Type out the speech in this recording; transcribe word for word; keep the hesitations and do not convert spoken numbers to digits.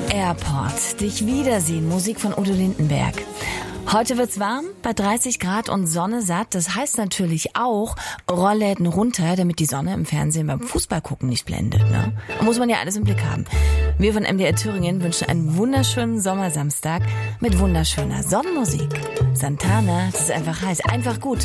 Airport, dich wiedersehen, Musik von Udo Lindenberg. Heute wird's warm, bei dreißig Grad und Sonne satt. Das heißt natürlich auch Rollläden runter, damit die Sonne im Fernsehen beim Fußballgucken nicht blendet. Ne? Da muss man ja alles im Blick haben. Wir von M D R Thüringen wünschen einen wunderschönen Sommersamstag mit wunderschöner Sonnenmusik. Santana, das ist einfach heiß, einfach gut.